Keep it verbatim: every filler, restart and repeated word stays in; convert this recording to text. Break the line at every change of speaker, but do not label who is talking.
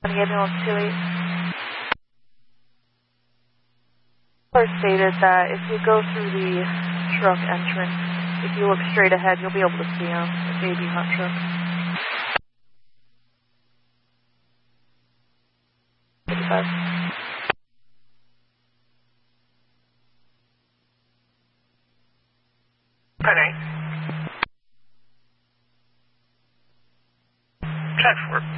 Ambulance two eight. First stated that if you go through the truck entrance, if you look straight ahead, you'll be able to see him, the baby hot truck. fifty-five.
Penny. Check for it.